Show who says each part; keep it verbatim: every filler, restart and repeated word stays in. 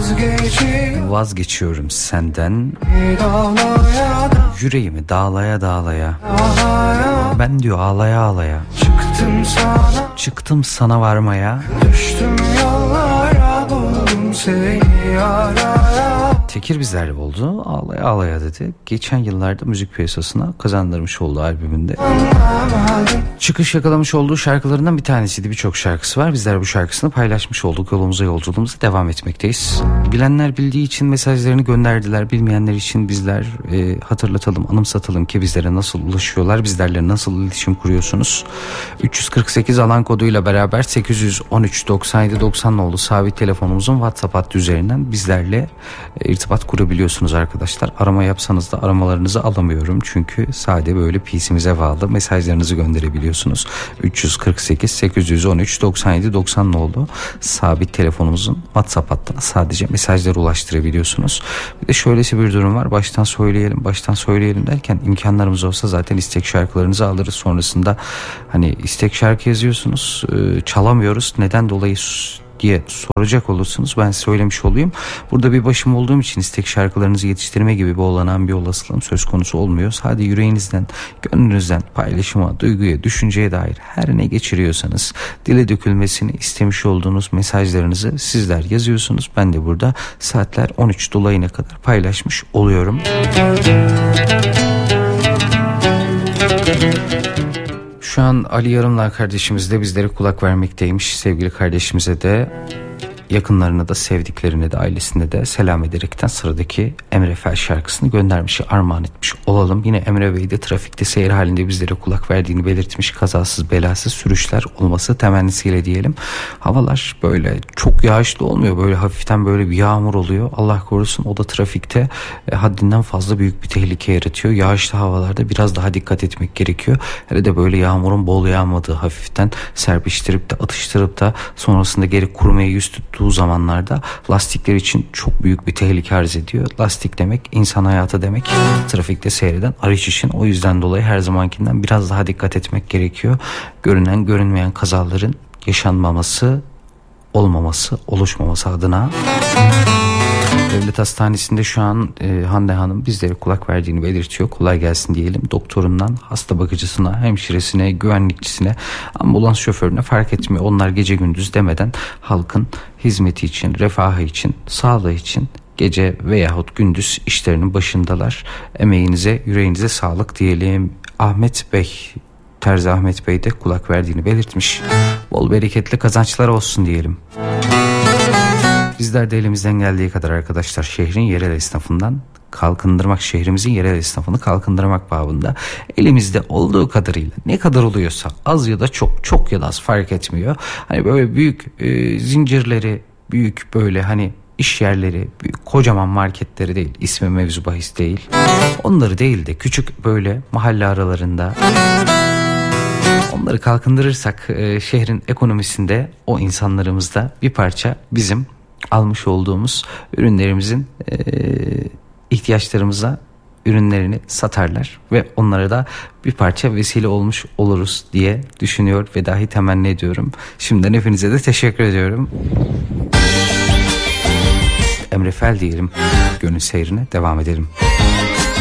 Speaker 1: Vazgeçiyorum senden, yüreğimi dağlaya dağlaya, ben diyor ağlaya ağlaya, çıktım sana, çıktım sana varmaya, düştüm yollara, buldum seni araya. Tekir bizlerle oldu, ağlaya ağlaya dedi. Geçen yıllarda müzik piyasasına kazandırmış olduğu albümünde çıkış yakalamış olduğu şarkılarından bir tanesiydi. Birçok şarkısı var. Bizler bu şarkısını paylaşmış olduk. Yolumuza yolculuğumuza devam etmekteyiz. Bilenler bildiği için mesajlarını gönderdiler. Bilmeyenler için bizler e, hatırlatalım, anımsatalım ki bizlere nasıl ulaşıyorlar, bizlerle nasıl iletişim kuruyorsunuz. üç yüz kırk sekiz alan koduyla beraber sekiz yüz on üç doksan yedi doksan oldu sabit telefonumuzun WhatsApp hattı üzerinden bizlerle e, irtibat kurabiliyorsunuz arkadaşlar. Arama yapsanız da aramalarınızı alamıyorum. Çünkü sade böyle P C'mize bağlı mesajlarınızı gönderebiliyorsunuz. üç yüz kırk sekiz sekiz yüz on üç doksan yedi doksan oldu sabit telefonumuzun WhatsApp hattına sadece mesajları ulaştırabiliyorsunuz. Bir de şöylesi bir durum var. Baştan söyleyelim, baştan söyleyelim derken imkanlarımız olsa zaten istek şarkılarınızı alırız. Sonrasında hani istek şarkı yazıyorsunuz, çalamıyoruz. Neden dolayı diye soracak olursunuz. Ben söylemiş olayım. Burada bir başım olduğum için istek şarkılarınızı yetiştirme gibi bir olanan bir olasılığım söz konusu olmuyor. Sadece yüreğinizden, gönlünüzden paylaşıma, duyguya, düşünceye dair her ne geçiriyorsanız dile dökülmesini istemiş olduğunuz mesajlarınızı sizler yazıyorsunuz. Ben de burada saatler on üç dolayına kadar paylaşmış oluyorum. Şu an Ali Yarımlar kardeşimiz de bizlere kulak vermekteymiş. Sevgili kardeşimize de, yakınlarına da, sevdiklerine de, ailesine de selam ederekten sıradaki Emre Fel şarkısını göndermiş, armağan etmiş olalım. Yine Emre Bey de trafikte seyir halinde bizlere kulak verdiğini belirtmiş. Kazasız belasız sürüşler olması temennisiyle diyelim. Havalar böyle çok yağışlı olmuyor. Böyle hafiften böyle bir yağmur oluyor. Allah korusun, o da trafikte e, haddinden fazla büyük bir tehlike yaratıyor. Yağışlı havalarda biraz daha dikkat etmek gerekiyor. Hele de böyle yağmurun bol yağmadığı, hafiften serpiştirip de atıştırıp da sonrasında geri kurumaya yüz tuttuğu zamanlarda lastikler için çok büyük bir tehlike arz ediyor. Lastik demek insan hayatı demek. Trafikte seyreden araç için, o yüzden dolayı her zamankinden biraz daha dikkat etmek gerekiyor. Görünen görünmeyen kazaların yaşanmaması, olmaması, oluşmaması adına. Devlet Hastanesi'nde şu an e, Hande Hanım bizlere kulak verdiğini belirtiyor. Kolay gelsin diyelim. Doktorundan hasta bakıcısına, hemşiresine, güvenlikçisine, ambulans şoförüne fark etmiyor. Onlar gece gündüz demeden halkın hizmeti için, refahı için, sağlığı için gece veyahut gündüz işlerinin başındalar. Emeğinize, yüreğinize sağlık diyelim. Ahmet Bey, Terzi Ahmet Bey de kulak verdiğini belirtmiş. Bol bereketli kazançlar olsun diyelim. Bizler de elimizden geldiği kadar arkadaşlar şehrin yerel esnafından kalkındırmak, şehrimizin yerel esnafını kalkındırmak babında elimizde olduğu kadarıyla, ne kadar oluyorsa, az ya da çok, çok ya da az fark etmiyor. Hani böyle büyük e, zincirleri, büyük böyle hani iş yerleri, büyük, kocaman marketleri değil, ismi mevzu bahis değil. Onları değil de küçük böyle mahalle aralarında onları kalkındırırsak e, şehrin ekonomisinde o insanlarımızda bir parça bizim almış olduğumuz ürünlerimizin e, ihtiyaçlarımıza ürünlerini satarlar ve onlara da bir parça vesile olmuş oluruz diye düşünüyor ve dahi temenni ediyorum. Şimdiden hepinize de teşekkür ediyorum. Emre Fel diyelim. Gönül seyrine devam edelim.